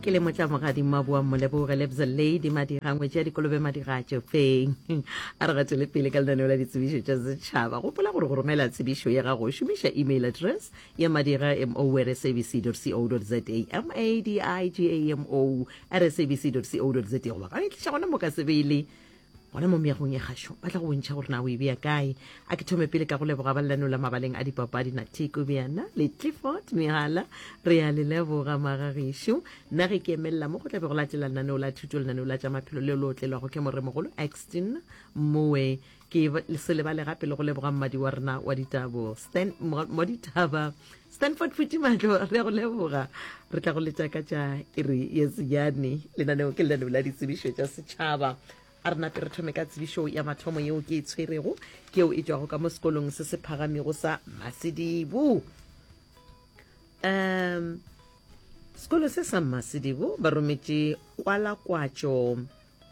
ke le motlamogadi mabua moleboge lebza lady madirangwe tša dikolobe madigatšo feng a re gatšele pele ka lenaneo la ditsebišo tša setšhaba gopola gore go romela tsebišo ya gago šomiša email address ya madira@sabc.co.za madigamo@sabc.co.za goba ka itliša gona mo ka sebele gona mo meagong e kgašo ba tla go bontšha gore na o e bea kae a ke thome pele ka go leboga ba lenaneo la mabaleng a dipapadi na tiko beana le Clifford megala re ya le leboga magagišo nna ge ke emelela mo go tlabe go latela lenaneo la thuto lenaneo la tša maphelo le lo tlelwago ke moremogolo Axton mowe ke se lebale gape le go leboga mmadi wa rena wa ditabo Stanford Futimatlo re go leboga re tla go letša ka tša iri yesiane lenaneo ke lenaneo la ditsebišo tša setšhaba a rena pe re thome ka tsebišo ya mathomo yeo ke e tshwerego ke eo e tšwago ka mo sekolong se se phagamego sa Masedibu sekolo se sa Masedibu ba rometše kwalakwatšo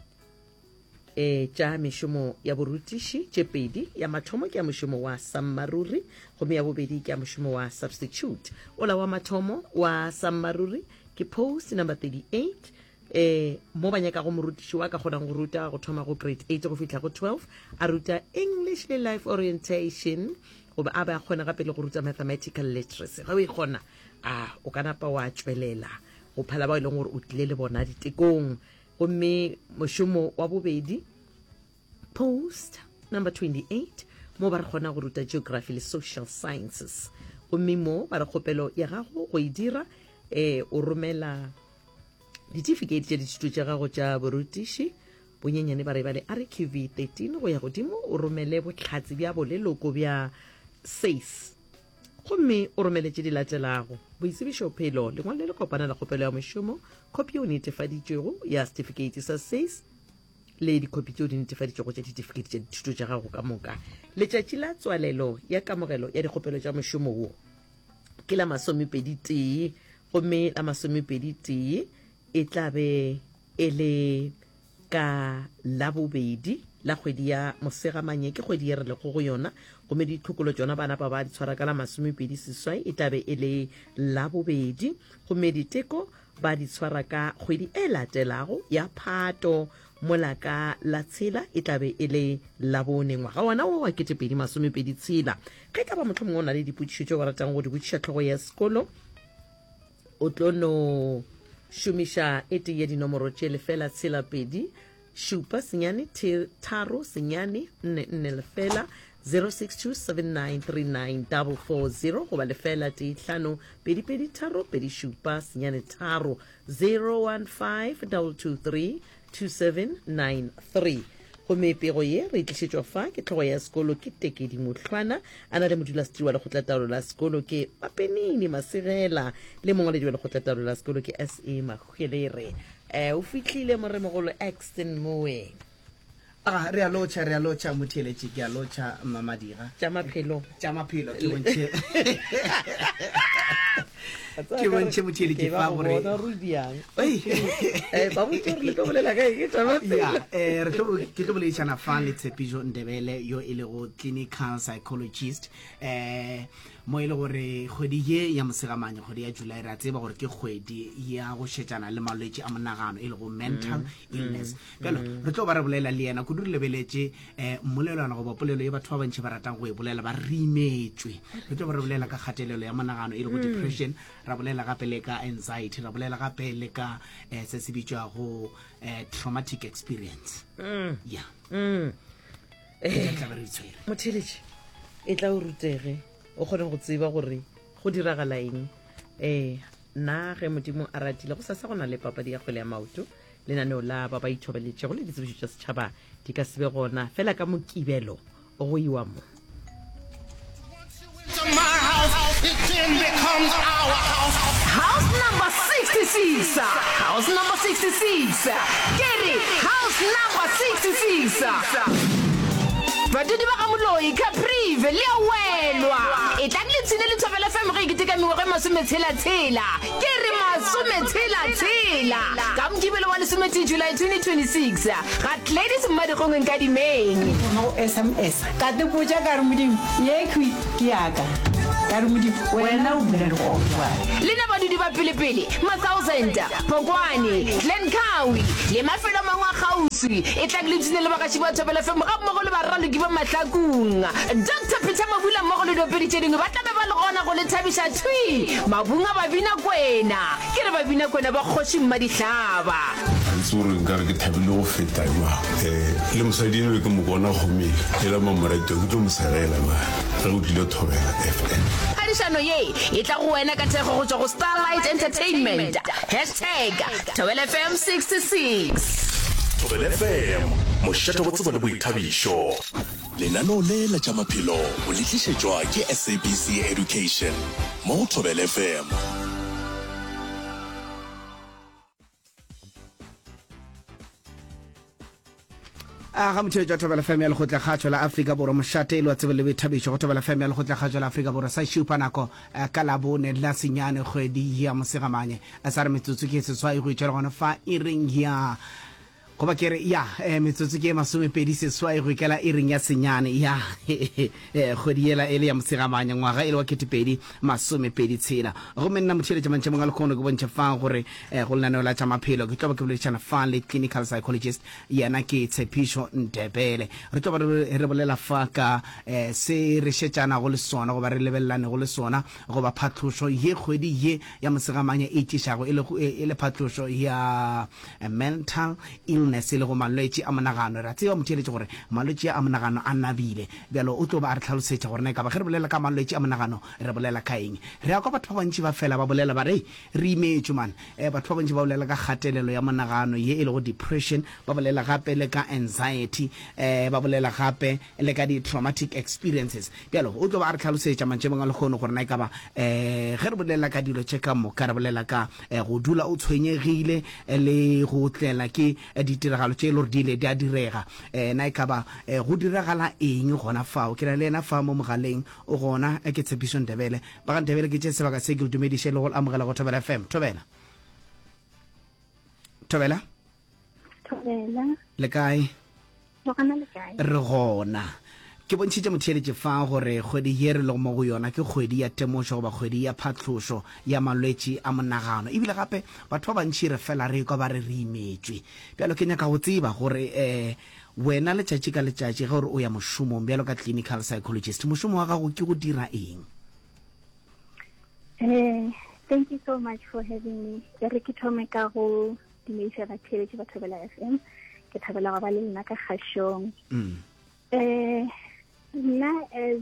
tša mešomo ya borutiši tše pedi ya mathomo ke ya mošomo wa sammaruri gomme ya bobedi ke ya mošomo wa substitute ola wa mathomo wa sammaruri ke post number 38 mo ba nyaka go morutiši wa ka kgonang go ruta go thoma go grade 8 go fitlha go 12 a ruta English le life orientation goba a ba kgona gape le go ruta mathematical literacy ga o e kgona o ka napa wa tšwelela go phala ba e leng gore o tlile le bona ditekong gomme mošomo wa bobedi post number 28 mo ba re kgona go ruta geography le social sciences gomme mo ba re kgopelo ya gago go e dira o romela certificate tša dithuto tša gago tša borutiši bonyenyane ba re ba le RQV 13 go ya godimo o romele botlhatsi bja boleloko bja 6 gomme o romele tše di latelago boitsebišo phelo lengwalo le le kopana la kgopelo ya mošomo kopi o netefaditšwego ya certificate sa 6 le dikopi tšeo di netefaditšwego tša certificate tša dithuto tša gago ka moka letšatši la tswalelo ya kamogelo ya dikgopelo tša mošomo wo ke la 21 gomme la 21 e tlabe e le ka la bobedi la kgwedi ya mosegamanye ke kgwedi ye re lego go yona gomme ditlhokolo tšona bana ba ba di tshwara ka la 27 e tlabe e le la bobedi gomme diteko ba di tshwara ka kgwedi e latelago ya Phato mola ka la tshela e tlabe e le la bone ngwaga wana wa 2026 ge ka ba motho mongwe o na le dipotšišo tšeo ba ratang go di botšiša tlhogo ya sekolo o tlo no šomiša e tee ya dinomoro tše lefela tshela pedi šupa senyane tharo senyane 44 lefela 0627939440 goba lefela tee hlano pedi pedi tharo pedi šupa senyane tharo 01522327793 gomme pego ye re itlišetšwa fa ke tlhogo ya sekolo ke Tekedi Mohlwana a na le modulasetulo wa lekgotlataolo la sekolo ke Mapenini Masegela le mongwaledi wa lekgotlataolo la sekolo ke SA Mahwelere o fitlhile moremogolo Axton mowe re a lotšha motheletše ke a lotšha Mamadira tša maphelo ke bontšhe ke bontšhe mothele ke fa gore ke tlo boledišana fa le Tshepišo Ndebele yo e lego clinical psychologist mo e le gore kgwedi ye ya mosegamanye kgwedi ya July re a tseba gore ke kgwedi ya go šetšana le malwetše a monagano e lego mental illness bjalo re tlo ba re bolela le yena kudu re lebeletše mmolelwana goba polelo ye batho ba bantši ba ratang go e bolela ba rimetšwe re tlo ba re bolela ka kgatelelo ya monagano e lego depression ra bolela gape le ka anxiety ra bolela gape le ka se se bitšwago traumatic experience motheletše e tla o rutege o kgone go tseba gore go diragala eng nna ge modimo a ratile go sa gona le papadi ya kgwele ya maoto lenaneo la ba ba ithobeletšego le ditsebišo tša setšhaba di ka sebe gona fela ka mokibelo go iwa mo House number 66. House number 66. Get it. House number 66. Badudi ba Kamoloi Caprive le welwa. E tla le tsine le tshobela family ke tika mengwe masometshela. Ke re masometshela. Ka mokibelo wa lesometse July 2026. Gat ladies mmadi go ngeng ka dimeng. No SMS. Ka te puja ka re modimo. Ye khwi ke yaka. ka re modimo wena o bula lekgotla le na badudi ba pele Massauzenda Pokwane Glencoe le mafelo a mangwe a gausi e tla le tsene le bagashi ba Thobela FM ga mmogo le baralo ke ba Mahlakong Dr Peter Mabula mmogo le dopedi tse dingwe ba tla be ba le gona go le thabisha thui mabunga ba bina kwena ke re ba bina kwena ba kgoshi mmadihlaba tsore nka re ke thabile go feta le mosadino ke mo bona gome le la mamorato ke tlo mosalela ma re o tlile Thobela FM Hadishano ye e tla go wena ka thego go tswa go Starlight Entertainment #Thobela FM 66 Thobela FM mošato go tseba le boithabišo lenano le la tša maphelo o le tlišetšwa ke SABC Education mo Thobela FM ga motho jwa Thobela FM ya le gotla ga tshola Africa Borwa mošate le wa tsebe le boithabišo go Thobela FM ya le gotla ga tshola Africa Borwa sa shupa nako ka la bone la senyane kgwedi ya mosegamanye a sa re metsotso ke seswai go itšela gona fa e reng ya go ba kere ya metsotso ke masomepedi seswai go ikela e reng ya senyane ya kgwedi ela ele ya mosegamanye ngwaga ele wa ketepedi masomepedi tshela go menna motheletša mantšhe mongwe le kgono ke bontšha fang gore go lenaneo la tša maphelo ke tlo ba ke boletšana fang le clinical psychologist yena ke Tshepišo Ndebele re tlo ba re bolela fa ka se re šetšana go le sona go ba re lebelelane go le sona go ba phatlošo ye kgwedi ye ya mosegamanye e tšešago e le phatlošo ya mental illness le go malwetši a monagano ra tseba motheletše gore malwetši a monagano a nabile bjalo o tlo ba a re tlhalosetša gore na ka ba ge re bolela ka malwetši a monagano re bolela ka eng re ya kwa batho ba bantši ba fela ba bolela ba re re imetšo man batho ba bantši ba bolela ka kgatelelo ya monagano ye e le go depression ba bolela gape le ka anxiety ba bolela gape le ka di-traumatic experiences bjalo o tlo ba a re tlhalosetša mantše mongwe le kgono gore na ka ba ge re bolela ka dilo tše ka moka re bolela ka go dula o tshwenyegile le go tlela ke ditiragalo tše e le gore di ile di a direga na e ka ba go diragala eng gona fao ke na le ena fa mo mogaleng o gona ke Tshepišo Ndebele ba ga Ndebele ke tše sebaka se ke le dumediše le go amogela go Thobela FM Thobela le kae re gona ke bontšhitše motheletše fa gore kgwedi ye re le mo go yona ke kgwedi ya temošo goba kgwedi ya phatlošo ya malwetši a monagano ebile gape batho ba bantši re fela re kwa ba re imetšwe bjalo ke nyaka go tseba gore wena letšatši ka letšatši ge gore o ya mošomong bjalo ka clinical psychologist mošomo wa gago ke go dira eng Thank you so much for having me. Re ke thome ka go dumediša batheletši ba Thobela FM ke thabela go ba le nna ka kgašong nna as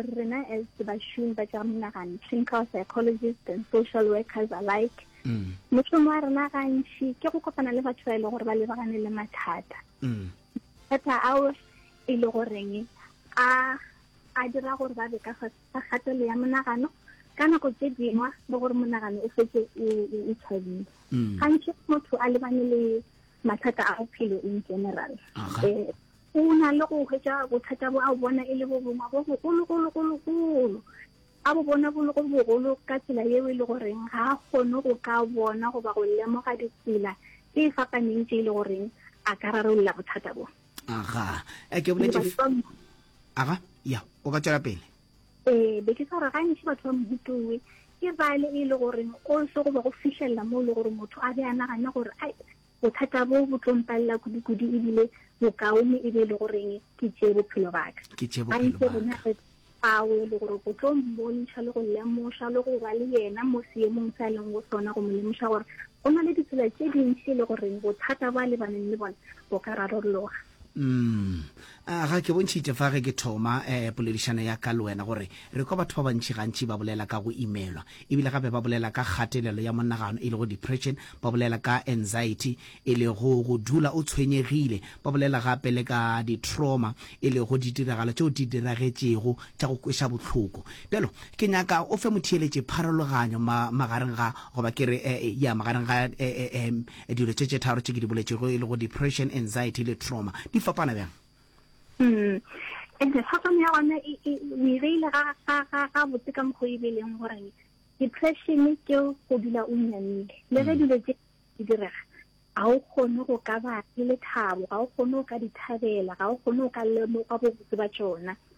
bašomi ba tša monagano clinical psychologists and social workers alike mošomo wa rena gantši ke go kopana le batho ba e le gore ba lebagane le mathata mathata ao e le goreng a dira gore ba be ka kgatelo ya monagano ka nako tše dingwe le gore monagano o fetse o tshwabile gantši motho a lebane le mathata a bophelo in general o na le go hwetša bothata bo a bona e le bo bongwe bo bogologologologolo a bo bona bogolo ka tsela yeo e le goreng ga a kgone go ka bona goba go lemoga ditsela e fapaneng tše e le goreng a ka rarolola bothata bo ke boletše ya o ka tšwela pele be ke sa gore gantši batho ba mohutowe ke bale e le goreng o se goba go fitlhelela mo e le gore motho a be a nagana gore bothata bo bo tlompalela kudi ebile bokaone e be le goreng ke tšee bophelo baka gantši rona ao e le gore go tlo mmontšha le go lemoša le go ba le yena mo seemong sa leng go sona go mo lemoša gore go na le ditsela tše dintši e le goreng bothata ba lebaneng le bona bo ka rarologa ga ke bontšhitše fa ge ke thoma poledišano ya ka le wena gore re kwa batho ba bantši gantši ba bolela ka go imelwa ebile gape ba bolela ka kgatelelo ya monagano e le go depression ba bolela ka anxiety e le go dula o tshwenyegile ba bolela gape le ka di-trauma e le go ditiragalo tšeo di diragetšego tša go kweša bohloko bjalo ke nyaka o fe motheeletše pharologanyo magareng ga goba kere magareng ga dilo tše tharo tše ke di boletšego e le go depression anxiety le trauma di fapana bjang and the phapano ya ona we beile ga botse ka mokgwa e beleng gore depression ke go dula o nyamile le ge dilo tše di direga ga o kgone go ka ba le lethabo ga o kgone go ka di thabela ga o kgone go ka lemoga bobotse ba tšona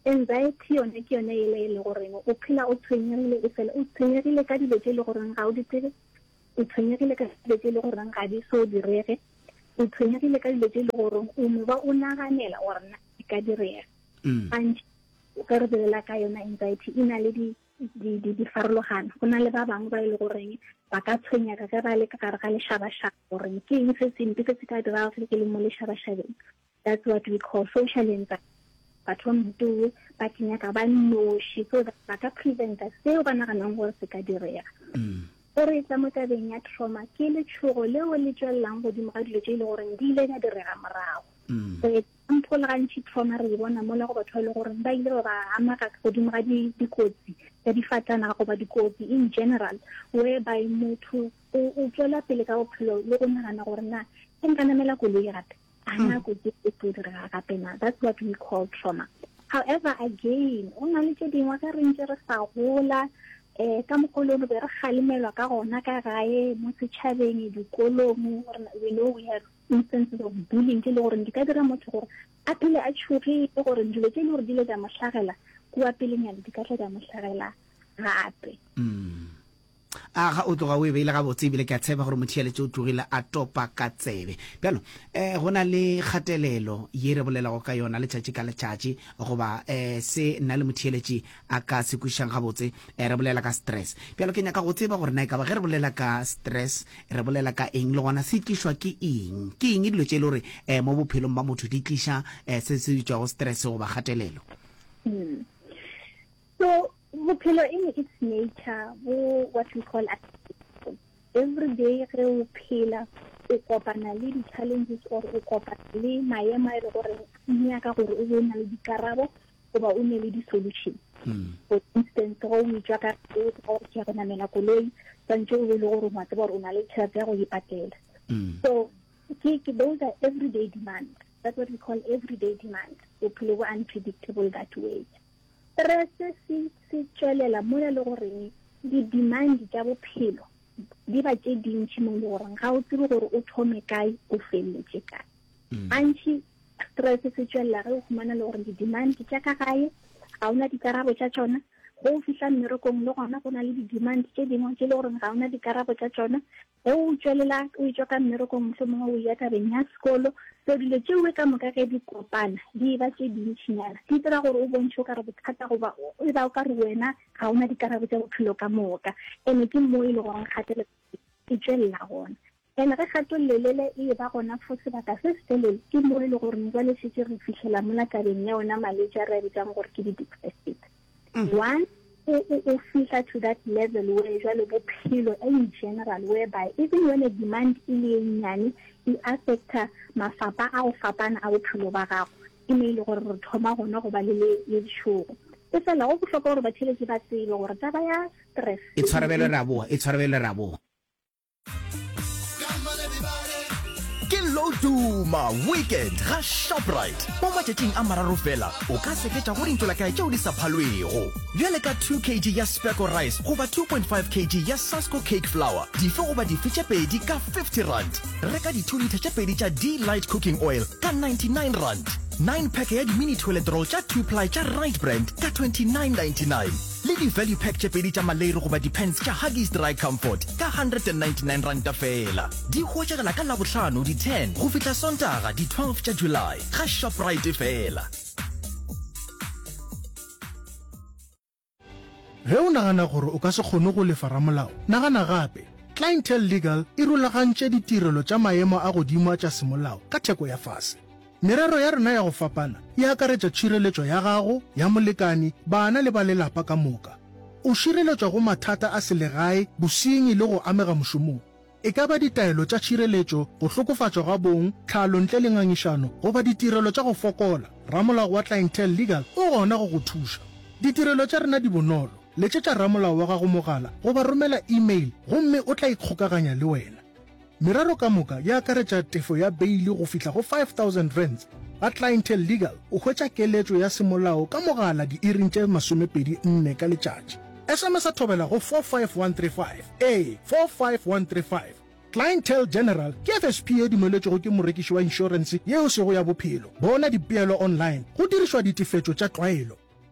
anxiety yone ke yone e le gore o phela o tshwenyegile e fela o tshwenyegile ka dilo tse le gore ga o di tsebe o tshwenyegile ka dilo tse le gore ga di so direge o tshwenyegile ka dilo tse le gore o mo ba o naganela gore na di ka direga and o ka re belela ka yona anxiety ina le di farologana go na le ba bangwe ba ile gore ba ka tshwenyega ka ba le ka gare ga lešhabašhaba gore ke eng se sempe se se ka dira gore ke le mo lešhabašhabeng. That's what we call social anxiety. Batho motho ba kenya ka ba noši so that ba ka preventa seo ba naganang gore se ka direga. Gore tsa mo tabeng ya trauma ke letshogo leo le tswelelang godimo ga dilo tse e le gore di ile ya direga morago. So example gantši trauma re bona mo le go batho le gore ba ile ba ama ka godimo ga dikotsi ya difatana go ba dikotsi in general whereby motho o tswela pele ka bophelo le go nagana gore na e nka namela koloi gape ana kotsi e tlo direga gape na. That's what we call trauma. However, again o na le tse dingwe ka re ntse re sa gola ka mogolong be re galemelwa ka gona ka gae mo setšhabeng dikolong. We know we have instances of bullying ke le gore di ka dira motho gore a phele a tshogile gore dilo tse le gore di le tsa mohlagela kua pelenyana di ka tla tsa mohlagela gape. Ga o tloga o e beile ga botse ebile ke a tsheba gore motheeletše o tlogile a topa ka tsebe bjalo go na le kgatelelo ye re bolelago ka yona letšatši ka letšatši goba se nna le motheeletše a ka se kwešišang ga botse re bolela ka stress bjalo ke nyaka go tseba gore na e ka ba ge re bolela ka stress re bolela ka eng le gona se tlišwa ke eng dilo tše le gore mo bophelong ba motho di tliša se se bitswago stress goba kgatelelo. So bophelo in its nature what we call every day re o phela o kopana le di-challenges or o kopana le maemo a e le gore nyaka gore o be o na le dikarabo goba o ne le di-solution. For instance go o itswa ka gore ke ya go namela koloi tshwantse o be le gore o matseba gore o na le tšhelete ya go ipatela. So those are everyday demands. That's what we call everyday demands. Bophelo bo unpredictable that way. Stress se tswelela mo le gore di-demand tša bophelo di ba tše dintši mo le gore ga o tsebe gore o thome kae o feleletse kae. Gantši stress se tswelela ge o humana le gore di-demand tša ka gae ga ona dikarabo tša tšona go o fitlha mmerekong le gona go na le di-demand tše dingwe tše le gore ga ona dikarabo tša tšona ge o tswelela o itswa ka mmerekong mohlomongwe o ya tabeng ya sekolo so dilo tšeoe ka moka ge di kopana di ba tše dintšhinyana di dira gore o bontšhe o ka re bothata goba e ba o ka re wena ga ona dikarabo tša bophelo ka moka ene ke mo e le goreng kgatele e tswelela gona ene ge kgatolelele e ba gona for sebaka se se telele ke mo e le gore jwale setse re fitlhela mola tabeng ya ona malwetse a re a bitsang gore ke di-depressive. One o fihla to that level where jwale bophelo in general whereby even when a demand e le nyane e affecta mafapa a o fapana a bophelo ba gago e ne ile gore re thoma gona go ba le ditšhogo e fela go bohlokwa gore batheletši ba tsebe gore taba ya stress e tshwarabele raboa ke Loduma weekend ga Shoprite mo matšatšing a mararo fela o ka seketša go dintšola kae tšeo di sa phalwego bjale ka 2 kg ya Speco rice goba 2.5 kg ya Sasco cake flour dife goba dife tše pedi ka 50 rand reka di 2 liter tše pedi tša D-Light cooking oil ka 99 rand 9 pack ya di-mini toilet roll tša 2 ply tša Right Brand ka 29.99 le di-value pack tše pedi tša Malere goba di-pants tša Huggies Dry Comfort ka 199 ranta fela di hwetšagela ka labohlano di 10 go fihla sontaga di 12 tša July ga Shoprite fela. Ge o nagana gore o ka se kgone go lefa ramolao nagana gape Clientele Legal e rulagantše ditirelo tša maemo a godimo tša semolao ka theko ya fase. Merero ya rena ya go fapana e akaretša tšhireletšo ya gago ya molekani bana le ba lelapa ka moka. O šireletšwa go mathata a selegae bosenyi le go amega mošomong. E ka ba ditaelo tša tšhireletšo go hlokofatšwa ga bong tlhalo ntle le ngangišano goba ditirelo tša go fokola ramolao wa Clientele Legal o gona go go thuša. Ditirelo tša rena di bonolo letšetša ramolao wa gago mogala goba romela email gomme o tla ikgokaganya le wena. Merero ka moka ya akaretša tefo ya beili go fihla go 5,000 rands. Ga Clientele Legal o hwetša keletšo ya semolao ka mogala di-iring tše 24 ka letšatši. SMS a thobela go 45135 45135. Clientele General ke FSP e dumeletšego ke morekiši wa insurance yeo sego ya bophelo bona dipeelo online go dirišwa ditefetšo tša tlwaelo.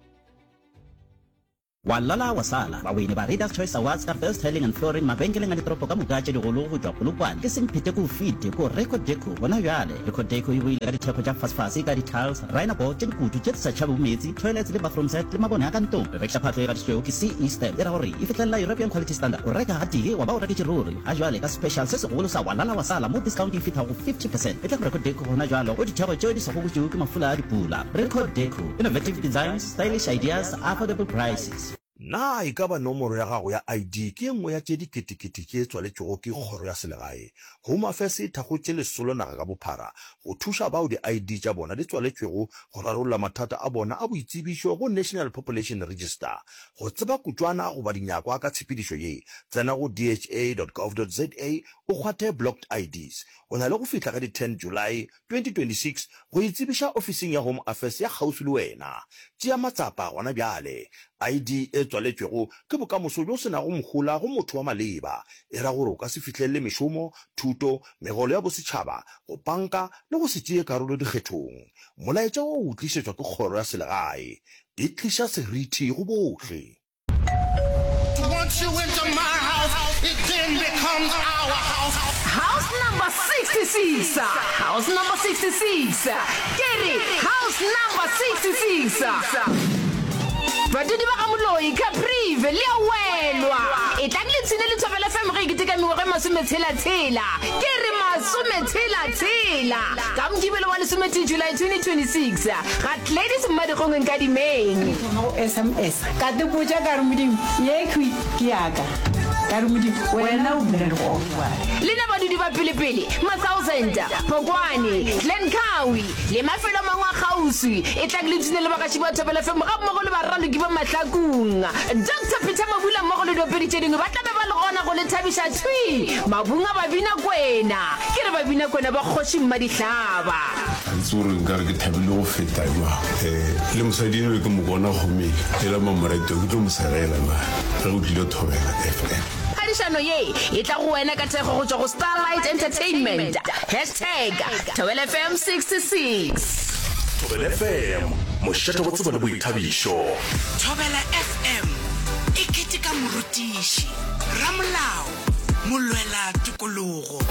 walala wasala baweni ba Readers Choice Awards ka First Tiling and Flooring mabenkeleng a ditoropo ka moka tše digolo go tšwa Polokwane ke semphete ko fete ko Record Deco bona bjale Record Deco e boile ka ditheko tša fase ka di-tiles rainabo tše dikutu tše sa tšhabo metsi toilets le bathroom set le mabone a ka ntong re rekša phatlo e gaditšwego ke CE Stem e ra gore e fetlelela European Quality Standard o reka ga tee wa ba o reketše ruri ga jwale ka special se segolo sa walala wasala mo discount e fethago 50% e tla go Record Deco gona jwalo o ditheko tšeo di sa go botšego ke mafula a dipula Record Deco innovative designs stylish ideas affordable prices. Na e ka ba nomoro ya gago ya ID ke nngwe ya tše diketekete tše tswaletšego ke kgoro ya selegae Home Affairs e thakgotše lesolo naga ka bophara go thuša bao di-ID tša bona di tswaletšwego go rarolla mathata a bona a boitsebišo go National Population Register go tseba kutswana goba dinyakwa ka tshepedišo ye tsena go dha.gov.za o kgwathe blocked IDs o na le go fihla ka di 10 July 2026 go itsebiša ofising ya Home Affairs ya kgauswi le wena tšea matsapa gona bjale ID e tswaletšwego ke bokamoso jo se nago mogola go motho wa maleba e ra gore o ka se fihlelle mešomo thuto megolo ya bosetšhaba go panka le go se tšee karolo dikgethong molaetša o o tlišetšwa ke kgoro ya selegae e tliša seriti go bohle. Once you enter my house, it then becomes our house. House number 66. House number 66. Get it? House number 66. Badudi ba Kamoloi ka prive le welwa e tla le tsine le Thobela FM re ke tika mengwe masometshela ke re masometshela ka mokibelo wa lesomete July 2026 ga ladies mmadikgong ka dimeng mo SMS ka te botsa ka re modimo ye ke yaka ka re modimo wena o bile go le na badudi ba pele ma-1000 Pokwane Glencoe le mafelo a mangwe a kgauswi e tla le tsine le bakashi ba Thobela FM ga mmogo le baraloki ba mahlakong Dr. Peter Mabula mmogo le dopedi tše dingwe ba tla ba le gona go le thabisha tshwi mabunga ba bina kwena ke re ba bina kwena ba kgoši mmadihlaba tsore nka re ke thabile go feta le mosadino le ke mo bona gome e la mamoreto ke tlo mosarela ma re go tlile Thobela FM Adishano ye e tla go wena ka thego go tšwa go Starlight Entertainment #Thobela FM 66 Thobela FM mošate botse bona boithabišo Thobela FM e ketika morutiši ramolao molwela tikologo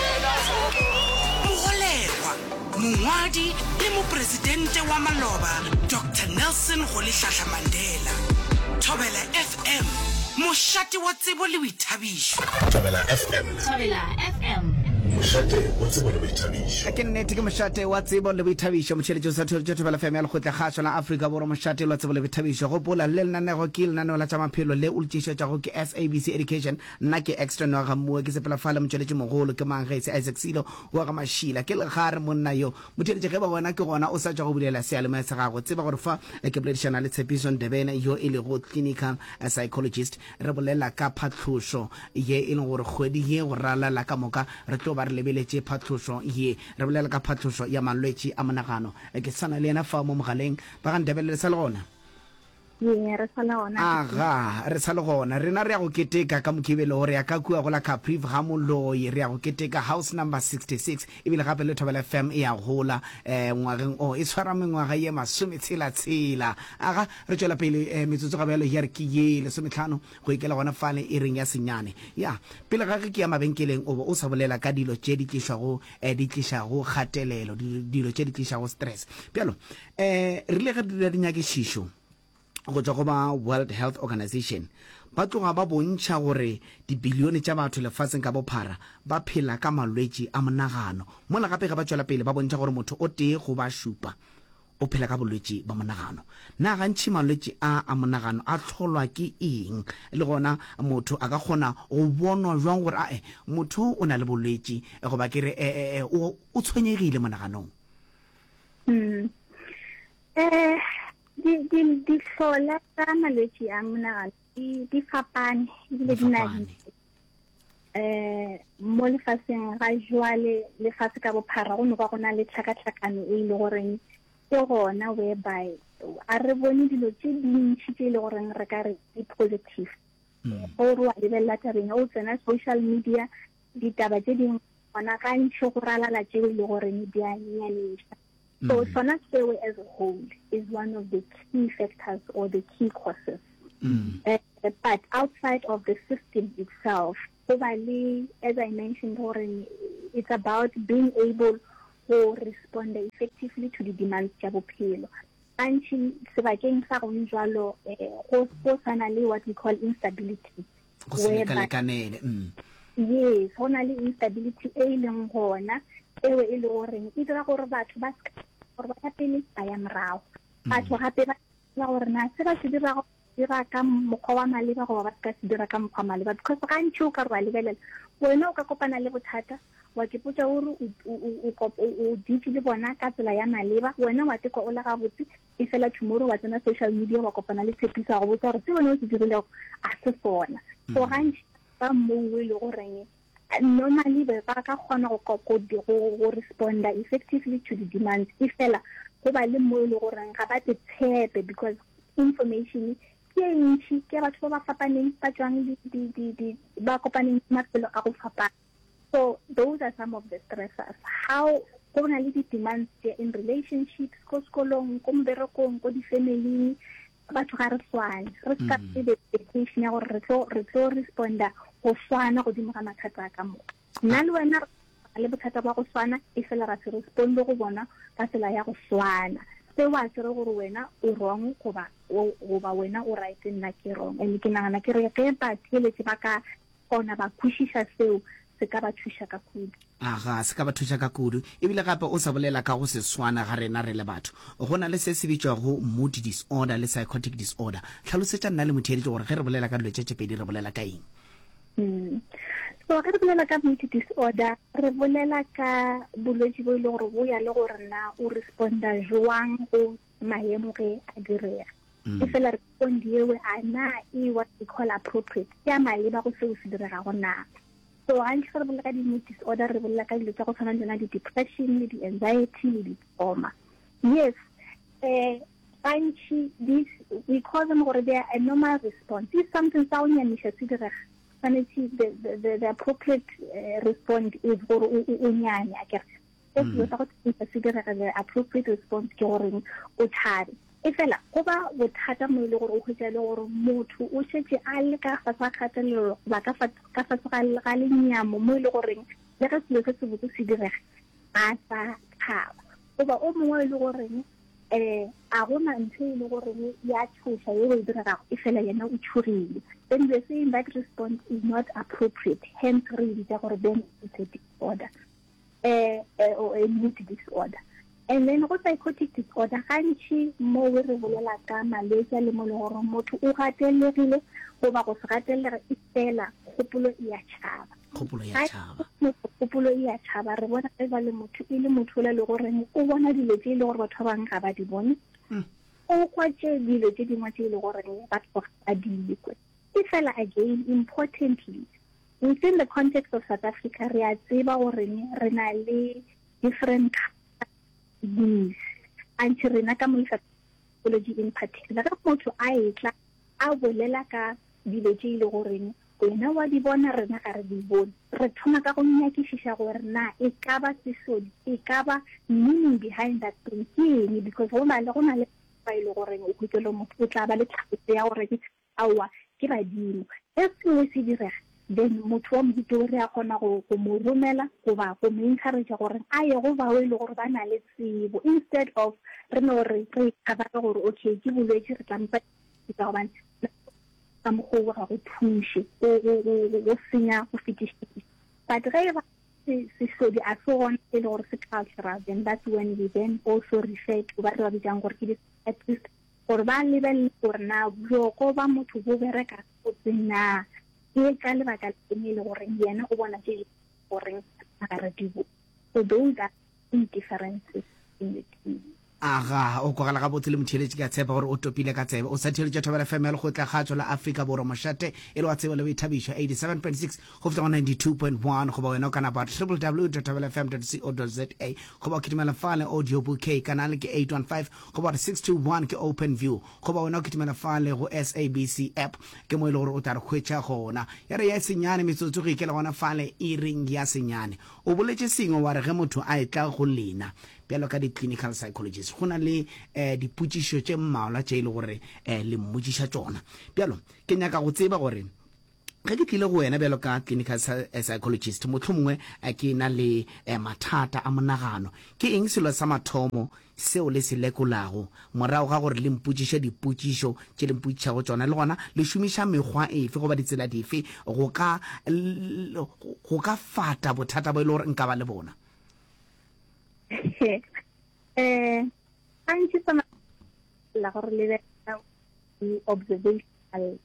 mogolegwa mongwadi le mopresidente wa maloba Dr. Nelson Rolihlahla Mandela Thobela FM mošate wa tsebo le boithabišo Thobela FM mošate wa tsebo le boithabišo ke nnete ke mošate wa tsebo le boithabišo motšheletšo sa Thobela FM ya lekgotla kgašo la Afrika Borwa mošate wa tsebo le boithabišo gopola le lenanego ke lenaneo la tša maphelo le o le tšešetšago ke SABC Education nna ke extra no ga mmuo ke sepelafala motšheletše mogolo ke mangetse Isaac Silo wa ga mašila ke legare monna yo motšheletše ge ba bona ke gona o sa tšwa go bulela sealema sa gago tseba gore fa ke boledišana le Tshepišo Ndebele yo e lego clinical psychologist re bolela ka phatlošo ye e leng gore kgwedi ye go ralala ka moka re tlo ba re lebeletše phatlošo ye re bolela ka phatlošo ya malwetši a monagano ke sana le ena fa mo mogaleng ba ga Ndebele le sa le gona re sa le gona aga re sa le gona rena re ya go keteka ka mokibelo gore ya ka kua go la Caprive ga Moloi re ya go keteka house number 66 ebile gape le Thobela FM e ya gola ngwageng o e tshwara mengwaga ye masometshela aga re tšwela pele metsotso ga bjalo ya re ke ye lesometlhano go ikela gona fale e reng ya senyane ya pele ga ke ya mabenkeleng o sa bolela ka dilo tše di tlišago kgatelelo dilo tše di tlišago stress bjalo re le ge di dinyakešišo go tswa go ba World Health Organization ba tloga ba bontšha gore dibilione tša batho lefatsheng ka bophara ba phela ka malwetši a monagano mola gape ga ba tšwela pele ba bontšha gore motho o tee go ba šupa o phela ka bolwetši ba monagano na gantši malwetši a monagano a tlholwa ke eng le gona motho a ka kgona go bonwa jwang gore motho o na le bolwetši goba ke re o tshwenyegile monaganong di hlola tsa malwetši a monagano di fapane ebile di na mo lefatsheng ga jwale lefatshe ka bophara go noka go na le tlhakatlhakano e le goreng ke gona whereby a re bone dilo tše dintšhi tše e le goreng re ka re di positive gore wa lebelela tabeng o tsena social media ditaba tše dingwe gona gantši go ralala tšeo e le goreng di a nyaneša. So SONA as a whole is one of the key factors or the key causes But outside of the system itself, probably, as I mentioned already, it's about being able to respond effectively to the demands of bophelo. And sebakeng sa gone jwalo go sana le what we call instability. Yes, go na le instability e leng gona ewe e le goreng e dira gore batho ba pele ba ya morao. Batho gape ba gore na se ba se dira ka mokgwa wa maleba go ba ka se dira ka mokgwa maleba, because ga ntse o ka re lebelela wena o ka kopana le bothata wa ke potsa gore o ditse le bona ka tsela ya maleba, wena wa teko o la ga botse e fela tomorrow wa tsena social media wa kopana le tshepisa go botsa gore se wena o se dirile a se sona. So ga ntse ba mo le goreng normally ba ka kgona go responda effectively to the demands e fela go ba le mo le goreng ga ba tshepe, because information ke ntsi ke batho ba fapaneng ba tswang ba kopaneng mafelo a go fapana. So those are some of the stressors. How le demands in relationships, ko skolong, ko mberekong, ko di-family, batho ga re swane re ska the expectation ya gore re tlo responda go swana go dimo ga mathata ka mo nna le wena le bothata ba go swana e fela ra se responde go bona ka tsela ya go swana. Se wa tsere gore wena o wrong goba wena o right nna ke wrong, and ke nagana ke re ke ba tshele ba ka kona ba pushisha seo se ka ba thusha ka kudu. Se ka ba thusha ka kudu. Ebile gape o sa bolela ka go se swana ga rena re le batho go na le se se bitswa go mood disorder le psychotic disorder. Tlhalosetsa nna le motheletsi gore ge re bolela ka diletse pedi re bolela ka eng? So re bolela ka mood disorder re bolela ka bolwetse bo ile gore bo ya le gore na o responda jwang go maemo ge a direga. E fela respondiwe ana e what we call appropriate ya maleba go se o se direga go na. So I'm sure re bolela ka di-mood disorder re bolela ka dilo tsa go tshwana le di-depression le di-anxiety le di-trauma. Yes, this we call them gore they are a normal response. This is something sa o nyamisha se direga. The appropriate response is gore o nyane akere. The appropriate response ke gore o thabe. E fela go ba bothata mo ile gore o khwetsa le gore motho o shetse a le ka fa sa kgatelelo ba ka fa ga le nyamo mo ile gore le ka se se botse se direga a sa thaba. Go ba o mongwe ile gore a gona ntse ile gore ya tshosha yo e direga e fela yena o tshurile. Then they say that response is not appropriate, hence really the gore then it's a disorder or a mood disorder. And then go psychotic disorder gantsi mo re bolela ka malwetse le mo le gore motho o gatelegile go ba go se gatelega e fela kgopolo e ya tshaba. Kgopolo e ya tshaba re bona e ba le motho e le motho le gore o bona dilo tse le gore batho ba bang ga ba di bone. O kwatse dilo tse dingwe tse le gore batho ba di ikwe. E fela again importantly within the context of South Africa re a tseba gore re na le different these until rena ka mo psychology in particular ka motho a etla a bolela ka dilo tse ile gore wena wa di bona rena ga re di bone re thoma ka go nyakishisha gore na e ka ba sesodi e ka ba meaning behind that thing ke because go na le ba ile gore o kutelo motho o tla ba le tlhago ya gore ke awa ke badimo e se se direga then motho wa motho re a kgona go mo romela go ba go mo encourage gore a ye go ba ile gore ba na le tsebo instead of re no re ka ba gore okay ke bolwetse re tlampa ka ba ka mo go ga go thushe go senya go fitisha but re ba se so di a so on le gore se cultural, then that's when we then also refer to ba re ba bitsang gore ke at least gore ba lebelle gore na go ba motho go bereka go tsena e ka le ba ka le gore yena o bona tse gore a re dibo. So those are differences in the team. O go gala ga botse le motheletsi ka tshepa gore o topile ka tsebe o sa theletša Thobela FM le go tla gatsho la Africa Borwa Moshate e le wa tsebe le boithabišo 87.6 go feta 92.1 go ba wena kana ba www.thobelafm.co.za go ba kitimela file audio bouquet kanale ke 815 go ba 621 ke open view go ba wena kitimela file go SABC app ke mo ile gore o tla re khwetša gona ya re ya senyane metsotso go ikela gona file e ring ya senyane o boletse sengwe wa re ge motho a etla go lena bjalo ka di-clinical psychologist go na le dipotšišo tše mmalwa tše e le gore le mmotšiša tšona bjalo ke nyaka go tseba gore ge ke tlile go wena bjalo ka clinical psychologist motlho mongwe ke na le mathata a monagano ke eng selo sa mathomo seo le se lekolago morago ga gore le mpotšiše dipotšišo tše le mpotšišago tsona le gona le šomiša mekgwa efe goba ditsela dife go ka fata bothata bo e le gore nka ba le bona gantši sona la gore lebella observational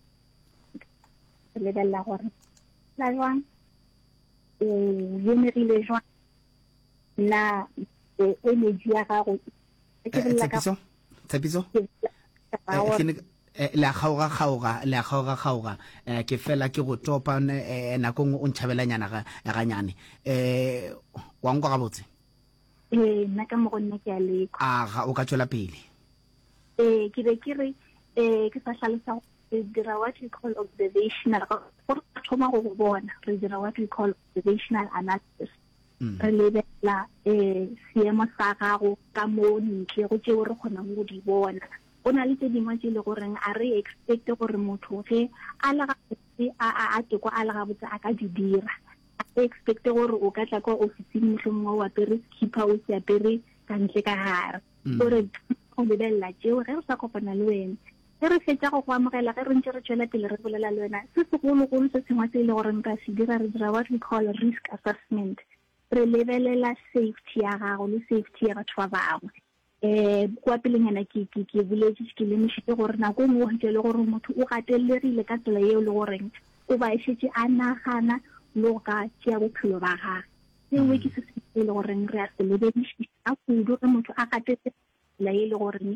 lebella gore la jwang generile jwang na energy ya gago Tsepiso la kgaoga ke fela ke go topa nakong o ntšhabelanyana ga nyane wa nkwa gabotse nna ka mo go nna ke a leko aga o ka tswela pele ke be ke re ke sa hlalosa re dira what we call observational gore thoma go bona re dira what we call observational analysis re lebella seemo sa gago ka mo ntle go tšeo re kgonang go di bona go na le tse dingwe tse le goreng a re expecte gore motho ge a le gabotse a teko a le gabotse a ka di dira expecte gore o ka tla kwa ofising mohlomongwe o apere skipa o se apere ka ntle ka gare gore go lebella tšeo ge re sa kopana le wena ge re fetša go go amogela ge re ntse re tšwela pele re bolela le wena se segologolo se sengwe se e le gore nka se dira re dira what we call risk assessment re lebelela safety ya gago le safety ya batho ba bangwe kwa pelenyana ke boletse ke lemošitse gore nako nngwe go ntse le gore motho o gatelegile ka tsela eo le goreng o ba šetse a nagana le go ka tšea bophelo ba gage sengwe ke se se le goreng re a se lebedišitša kudu ge motho a gatetse la e le goreng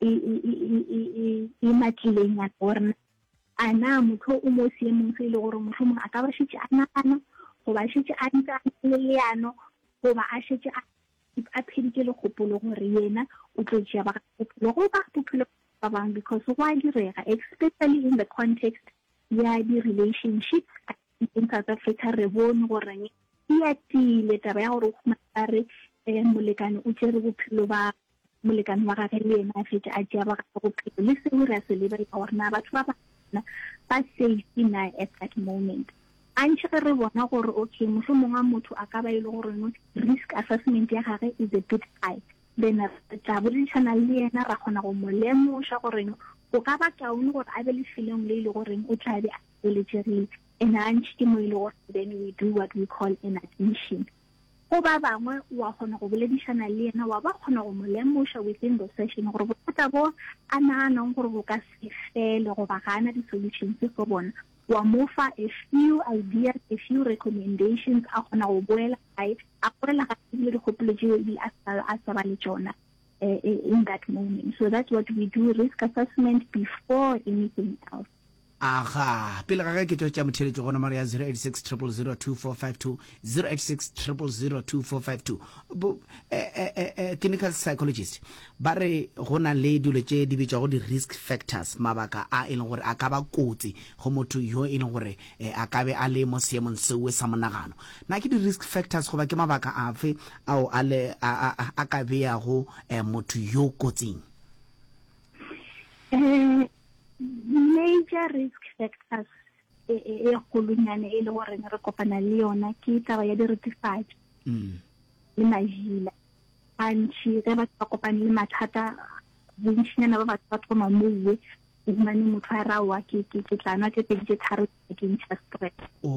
e matlileng ya gore a na motho o mo seemong se e le gore mohlomongwe a ka ba šetse a nagana goba a šetse a ntse a le leano goba a šetse a phedike le kgopolo gore yena o tlo tšea ba bophelo go ba bophelo ba bangwe because go a direga especially in the context ya di-relationships in South Africa re bone goreng e atile taba ya gore o khumare molekane o tšere bophelo ba molekane wa gage le yena a fetse a tšea ba gage bophelo le seo re a se lebela gore na batho ba bana ba safety na at that moment antše ge re bona gore okay mohlomongwe motho a ka ba e le gore risk assessment ya gage is a bit high then tla boledišana le yena ra kgona go mo lemoša gore o ka ba kaone gore a be le feeleng le e le goreng o tla be a boletsegile and antše ke mo e le gore then we do what we call an admission go ba bangwe wa kgona go boledišana le yena wa ba kgona go mo lemoša within the session gore bothata bo a naganang gore bo ka se fele goba ga ana di-solutions for bona wa mofa a few ideas, a few recommendations a kgona go boela gae a gorela ga le dikgopolo tšeo ebile a sa ba le tšona in that moment. So that's what we do, risk assessment before anything else. Aha, pele ga ke tšwa tša motheletšo gona mare ya 086 0002452 086 clinical psychologist ba re go na le dilo tše di bitšwa go di-risk factors mabaka a e leng gore a ka ba kotsi go motho yo e leng gore a ka be a le mo seemong seo sa monagano na ke di-risk factors goba ke mabaka afe ao a ka beyago motho yo kotsing major risk factors e golonyane e le gore re kopana le yona ke taba ya diritifatši le majila gantši ge batho ba kopane le mathata bontšinyana ba batho ba thoma mowe umane motho a rawa ke tlanwa tse pedi tše tharo ke ntšha stress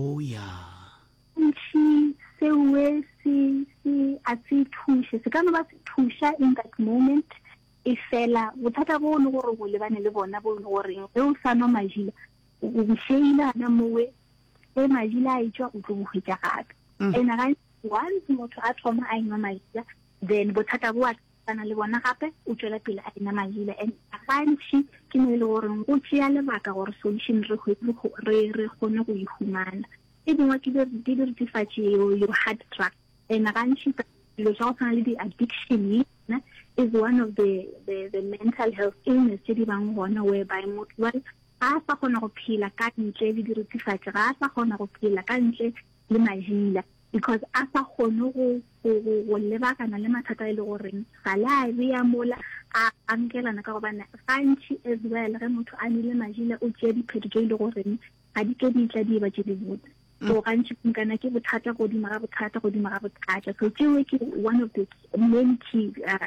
gantši sewe a se thuše se ka no ba se thuša in that moment e fela bothata bo le gore go lebane le bona bo le gore ge o sa nwa majila o sheila na mowe e majila a etswa o tlo go hwetša gape ena ga once motho a thoma a enwa majila then bothata bo a tsana le bona gape o tswela pele a ena majila and gantši ke mo e le gore go tšea lebaka gore solution re kgone go ihumana e dingwe ke diritifatši your hard track and gantši dilo tša go tshwana le di-addiction is one of the mental health illness tse di bang gona whereby motho wa ga a sa kgona go phela ka ntle le diritifatši ga a sa kgona go phela ka ntle le majila because a sa kgone go lebakana le mathata e le goreng ga la ya mola a ankelana ka gobana gantši as well ge motho a nile majile o tšea diphetošo e le goreng ga di ke di tla di ba tše di botse so gantši nkana ke bothata godimo ga bothata so tšeo ke one of the main key